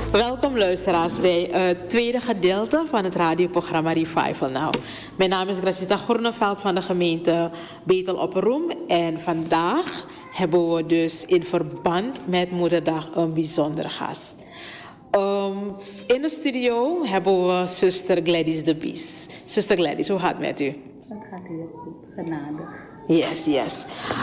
Welkom luisteraars bij het tweede gedeelte van het radioprogramma Revival Now. Mijn naam is Gracita Groeneveld van de gemeente Betel-Opperoem. En vandaag hebben we dus in verband met Moederdag een bijzondere gast. In de studio hebben we zuster Gladys de Bies. Zuster Gladys, hoe gaat het met u? Het gaat heel goed, genadig. Yes.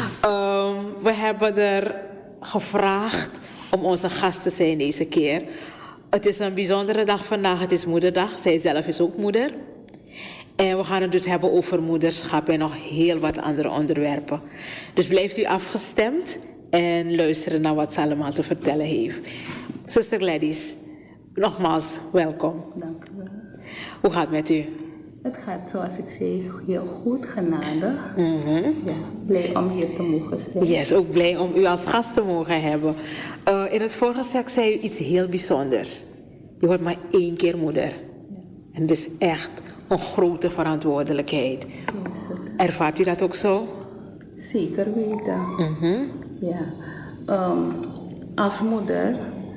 We hebben er gevraagd om onze gast te zijn deze keer. Het is een bijzondere dag vandaag, het is Moederdag. Zij zelf is ook moeder. En we gaan het dus hebben over moederschap en nog heel wat andere onderwerpen. Dus blijft u afgestemd en luisteren naar wat ze allemaal te vertellen heeft. Zuster Gladys, nogmaals welkom. Dank u wel. Hoe gaat het met u? Het gaat zoals ik zei heel goed, genadig. Ja, blij om hier te mogen zijn. Yes, ook blij om u als gast te mogen hebben. In het vorige stuk zei u iets heel bijzonders. Je wordt maar 1 keer moeder. Ja. En het is echt een grote verantwoordelijkheid. Zo is het. Ervaart u dat ook zo? Zeker weten. Ja. Als moeder,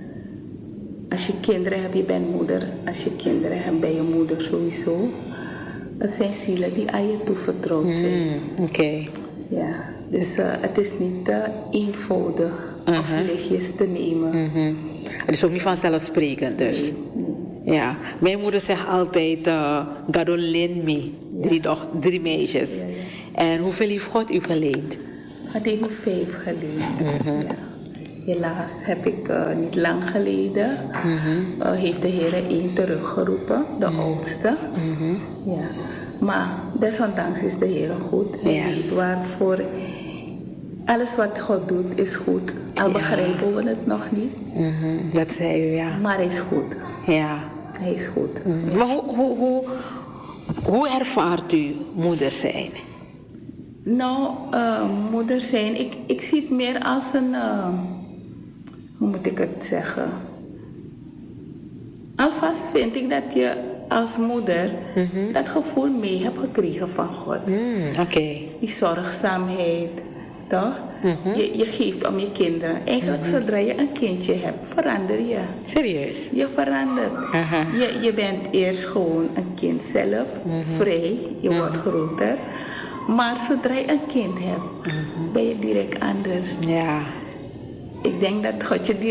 als je kinderen hebt, je bent moeder. Als je kinderen hebt, ben je moeder sowieso. Het zijn zielen die aan je toevertrouwd zijn. Oké. Ja, dus het is niet eenvoudig of lichtjes te nemen. Het is ook niet vanzelfsprekend dus. Nee. Ja, mijn moeder zegt altijd, God leent me. 3 meisjes. Ja. En hoeveel heeft God u geleend? Het heeft me 5 geleend. Ja. Helaas heb ik niet lang geleden, heeft de Heer 1 teruggeroepen, de oudste. Ja. Maar desondanks is de Heer goed. Hij weet waarvoor. Alles wat God doet is goed. Al begrijpen we het nog niet. Dat zei u, ja. Maar hij is goed. Ja. Hij is goed. Maar hoe ervaart u moeder zijn? Nou, moeder zijn, ik zie het meer als een, hoe moet ik het zeggen? Alvast vind ik dat je als moeder dat gevoel mee hebt gekregen van God. Oké. Die zorgzaamheid, toch? Je geeft om je kinderen. Eigenlijk zodra je een kindje hebt, verander je. Serieus? Je verandert. Je bent eerst gewoon een kind zelf, vrij. Je wordt groter. Maar zodra je een kind hebt, ben je direct anders. Ja. Ik denk dat God je